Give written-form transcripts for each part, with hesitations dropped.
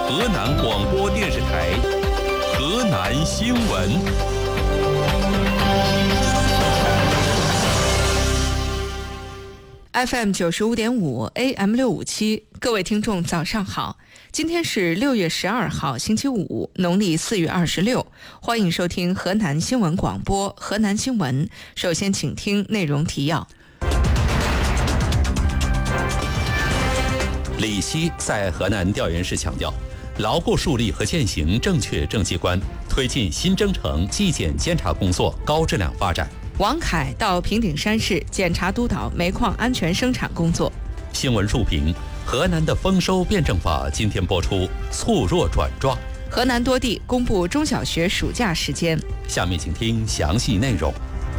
河南广播电视台河南新闻。 FM 95.5 AM 657，各位听众早上好，今天是6月12号星期五，农历4月26，欢迎收听河南新闻广播河南新闻。首先请听内容提要。 李希在河南调研时强调，牢固树立和践行正确政绩观，推进新征程纪检监察工作高质量发展。 王凯到平顶山市检查督导煤矿安全生产工作。 新闻述评：河南的丰收辩证法今天播出，促弱转壮。 河南多地公布中小学暑假时间。 下面请听详细内容。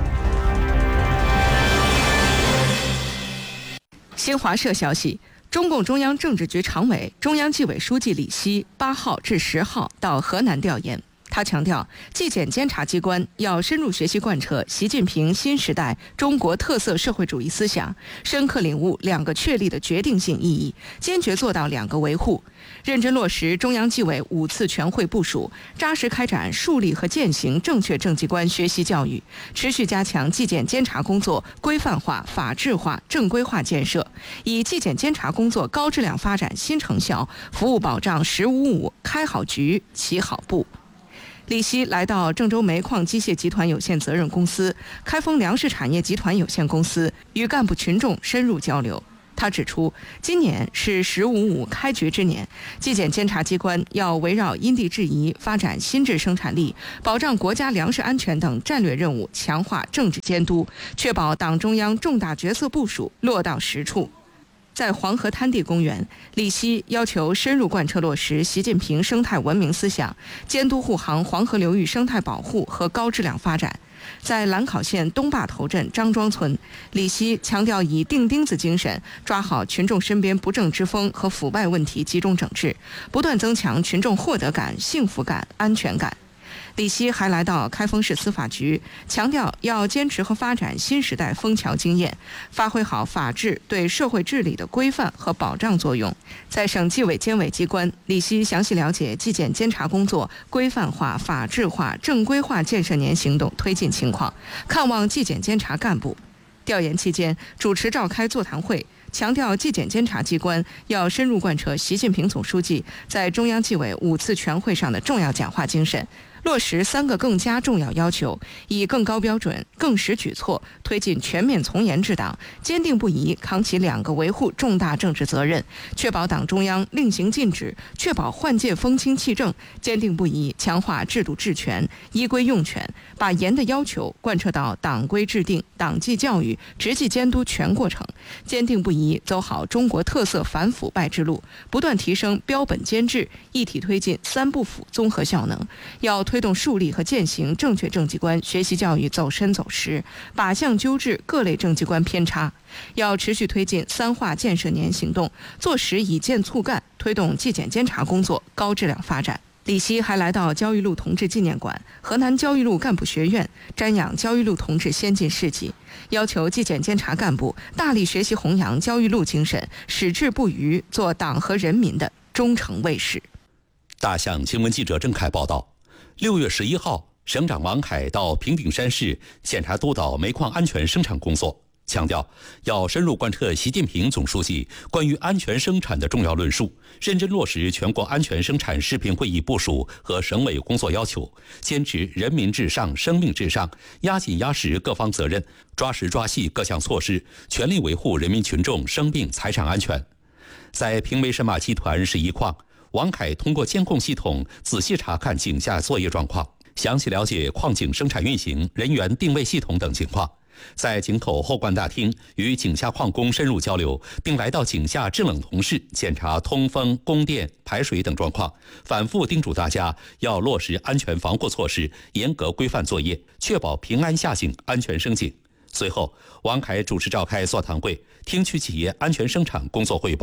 新华社消息，中共中央政治局常委、中央纪委书记李希8号至10号到河南调研。他强调，纪检监察机关要深入学习贯彻习近平新时代中国特色社会主义思想，深刻领悟2个确立的决定性意义，坚决做到2个维护，认真落实中央纪委5次全会部署，扎实开展树立和践行正确政绩观学习教育，持续加强纪检监察工作规范化、法治化、正规化建设，以纪检监察工作高质量发展新成效，服务保障实无误，开好局、起好步。李希来到郑州煤矿机械集团有限责任公司、开封粮食产业集团有限公司，与干部群众深入交流。他指出，今年是“1055”开局之年，纪检监察机关要围绕因地制宜发展新质生产力，保障国家粮食安全等战略任务，强化政治监督，确保党中央重大决策部署落到实处。在黄河滩地公园，李希要求深入贯彻落实习近平生态文明思想，监督护航黄河流域生态保护和高质量发展。在兰考县东坝头镇张庄村，李希强调以钉钉子精神，抓好群众身边不正之风和腐败问题，集中整治，不断增强群众获得感、幸福感、安全感。李希还来到开封市司法局，强调要坚持和发展新时代枫桥经验，发挥好法治对社会治理的规范和保障作用。在省纪委监委机关，李希详细了解纪检监察工作规范化、法治化、正规化建设年行动推进情况，看望纪检监察干部。调研期间，主持召开座谈会，强调纪检监察机关要深入贯彻习近平总书记在中央纪委5次全会上的重要讲话精神，落实3个更加重要要求，以更高标准、更实举措推进全面从严治党，坚定不移扛起2个维护重大政治责任，确保党中央令行禁止，确保换届风清气正，坚定不移强化制度治权、依规用权，把严的要求贯彻到党规制定、党纪教育、执纪监督全过程，坚定不移走好中国特色反腐败之路，不断提升标本兼治，一体推进3不腐综合效能。要推动树立和践行正确政绩观学习教育走深走实，靶向纠治各类政绩观偏差。要持续推进3化建设年行动，做实以建促干，推动纪检监察工作高质量发展。李希还来到焦裕禄同志纪念馆、河南焦裕禄干部学院，瞻仰焦裕禄同志先进事迹，要求纪检监察干部大力学习弘扬焦裕禄精神，矢志不渝，做党和人民的忠诚卫士。 大象新闻记者郑凯报道，6月11号，省长王凯到平顶山市检查督导煤矿安全生产工作，强调要深入贯彻习近平总书记关于安全生产的重要论述，认真落实全国安全生产视频会议部署和省委工作要求，坚持人民至上、生命至上，压紧压实各方责任，抓实抓细各项措施，全力维护人民群众生命财产安全。在平煤神马集团11矿，王凯通过监控系统仔细查看井下作业状况，详细了解矿井生产运行、人员定位系统等情况。在井口后观大厅与井下矿工深入交流，并来到井下制冷同室检查通风、供电、排水等状况，反复叮嘱大家要落实安全防护措施，严格规范作业，确保平安下井、安全升井。随后，王凯主持召开座谈会，听取企业安全生产工作汇报。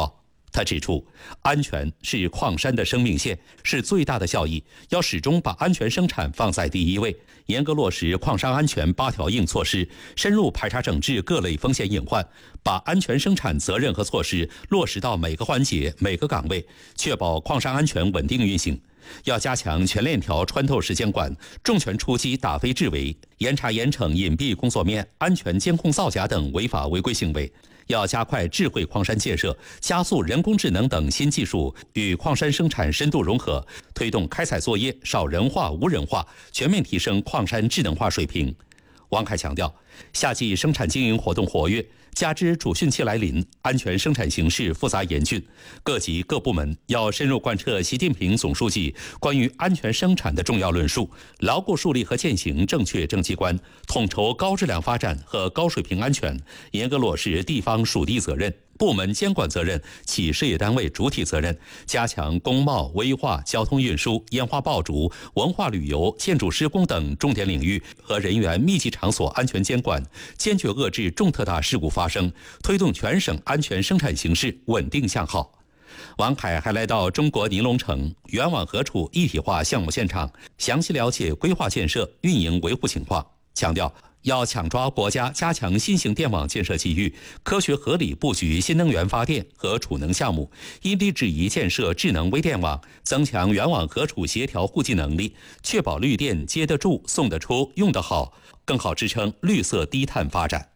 他指出，安全是矿山的生命线，是最大的效益，要始终把安全生产放在第一位，严格落实矿山安全8条硬措施，深入排查整治各类风险隐患，把安全生产责任和措施落实到每个环节、每个岗位，确保矿山安全稳定运行。要加强全链条穿透式监管，重拳出击打非治违，严查严惩隐蔽工作面、安全监控造假等违法违规行为。要加快智慧矿山建设，加速人工智能等新技术与矿山生产深度融合，推动开采作业少人化、无人化，全面提升矿山智能化水平。王凯强调，夏季生产经营活动活跃，加之主汛期来临，安全生产形势复杂严峻，各级各部门要深入贯彻习近平总书记关于安全生产的重要论述，牢固树立和践行正确政绩观，统筹高质量发展和高水平安全，严格落实地方属地责任、部门监管责任、企事业单位主体责任，加强工贸、危化、交通运输、烟花爆竹、文化旅游、建筑施工等重点领域和人员密集场所安全监管，坚决遏制重特大事故发生，推动全省安全生产形势稳定向好。王凯还来到中国尼龙城原网合处一体化项目现场，详细了解规划建设、运营维护情况，强调要抢抓国家加强新型电网建设机遇，科学合理布局新能源发电和储能项目，因地制宜建设智能微电网，增强原网合处协调互济能力，确保绿电接得住、送得出、用得好，更好支撑绿色低碳发展。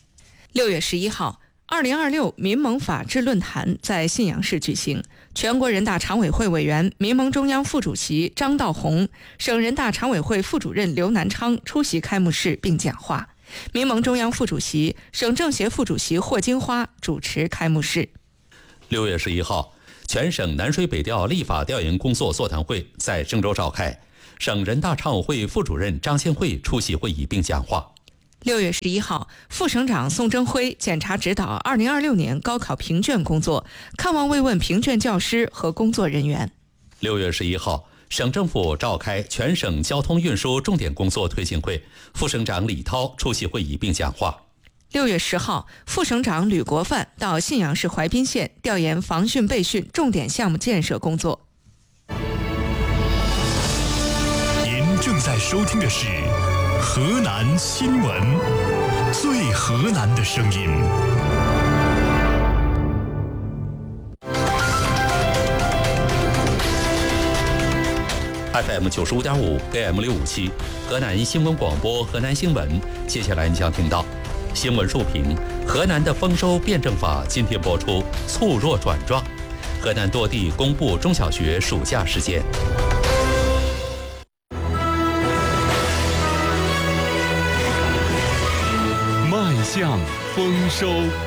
6月11号，2026民盟法治论坛在信阳市举行，全国人大常委会委员、民盟中央副主席张道宏、省人大常委会副主任刘南昌出席开幕式并讲话。民盟中央副主席、省政协副主席霍金花主持开幕式。 6月11号，全省南水北调立法调研工作座谈会在郑州召开，省人大常委会副主任张先慧出席会议并讲话。 6月11号，副省长宋征辉检查指导2026年高考评卷工作，看望慰问评卷教师和工作人员。 6月11号，省政府召开全省交通运输重点工作推进会，副省长李涛出席会议并讲话。 6月10号，副省长吕国范到信阳市怀滨县调研防汛备汛重点项目建设工作。 您正在收听的是河南新闻，最河南的声音。 FM 95.5 AM 657，河南新闻广播，河南新闻。接下来你将听到新闻述评：河南的丰收辩证法今天播出，促弱转壮。河南多地公布中小学暑假时间。 迈向丰收。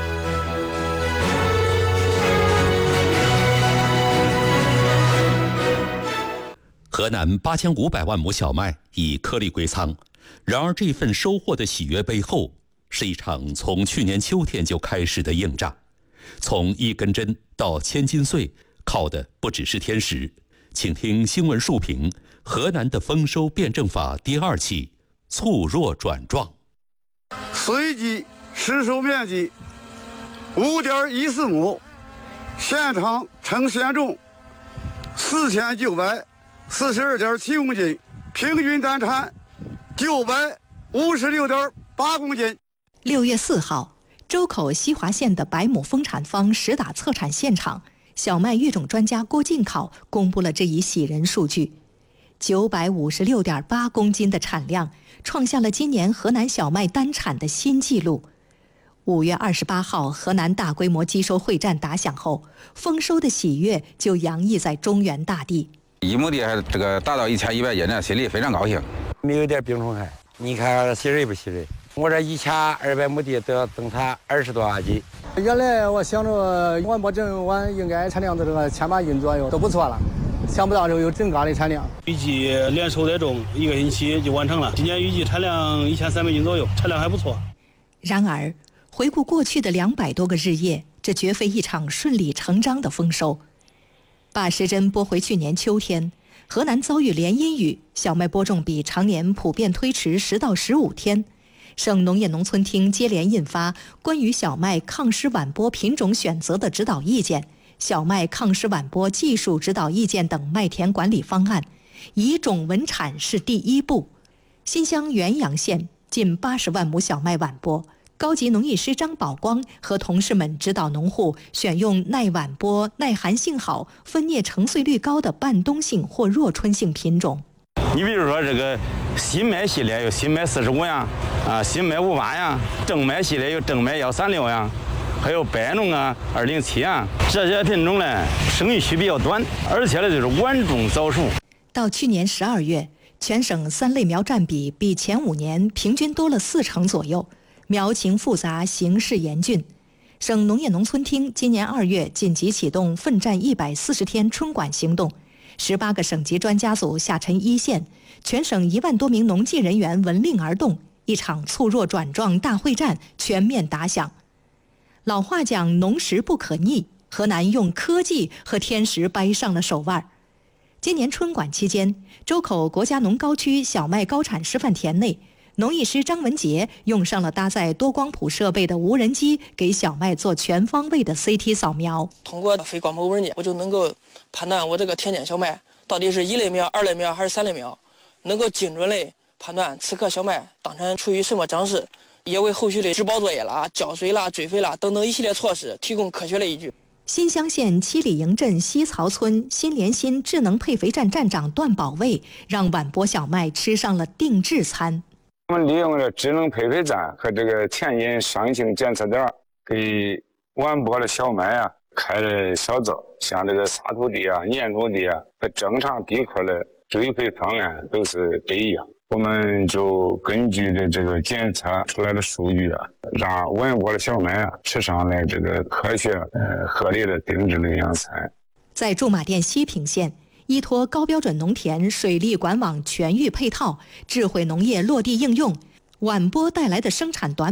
河南8500万亩小麦已颗粒归仓，然而这份收获的喜悦背后，是一场从去年秋天就开始的硬仗。从一根针到千斤穗，靠的不只是天时。请听新闻述评：河南的丰收辩证法第2期，促弱转壮。 随即实收面积5.14亩，现场称现重4942.7公斤，平均单产956.8公斤。 6月4号，周口西华县的百亩丰产坊实打测产现场，小麦育种专家郭进考公布了这一喜人数据：956.8公斤的产量，创下了今年河南小麦单产的新纪录。5月28号，河南大规模机收会战打响后，丰收的喜悦就洋溢在中原大地。 1亩地这个达到1100斤呢，心里非常高兴。 没有点病虫害，你看喜人不喜人？我这1200亩地都要增产20多万斤。 原来我想着我摸整完应该产量的这个1000万斤左右都不错了，想不到这有这么高的产量。 预计连收带种1个星期就完成了，今年预计产量1300斤左右，产量还不错。 然而，回顾过去的200多个日夜，这绝非一场顺理成章的丰收。把时针拨回去年秋天，河南遭遇连阴雨，小麦播种比常年普遍推迟10到15天。省农业农村厅接连印发关于小麦抗湿晚播品种选择的指导意见， 小麦抗湿晚播技术指导意见等麦田管理方案，以种稳产是第一步。新乡原阳县近80万亩小麦晚播，高级农艺师张宝光和同事们指导农户选用耐晚播、耐寒性好、分蘖成穗率高的半冬性或弱春性品种。 你比如说这个新麦系列有新麦45呀，新麦58呀，正麦系列有正麦136呀，还有白农207啊，这些品种呢生育期比较短，而且呢就是晚种早熟。 到去年12月，全省3类苗占比比前5年平均多了40%左右，苗情复杂，形势严峻。省农业农村厅今年2月紧急启动奋战140天春管行动，18个省级专家组下沉一线，全省1万多名农技人员闻令而动，一场促弱转壮大会战全面打响。老话讲农时不可逆，河南用科技和天时掰上了手腕。今年春管期间，周口国家农高区小麦高产示范田内，农艺师张文杰用上了搭载多光谱设备的无人机，给小麦做全方位的 CT 扫描。 通过非光谱无人机，我就能够判断我这个田间小麦到底是1类苗、2类苗还是3类苗，能够精准地判断此刻小麦当前处于什么长势，也为后续的植保作业啦、浇水啦、追肥啦等等一系列措施提供科学的依据。 新乡县七里营镇西曹村新联新智能配肥站站长段保卫让晚播小麦吃上了定制餐。 我们利用了智能配肥站和这个田野上行检测点，给晚播的小麦开了小灶，像这个沙土地粘土地和正常地块的追肥方案都是不一样。我们就根据的这个检测出来的数据让晚播的小麦吃上来这个科学合理的定制的养蚕。 在驻马店西平县，依托高标准农田水利管网全域配套，智慧农业落地应用，晚播带来的生产短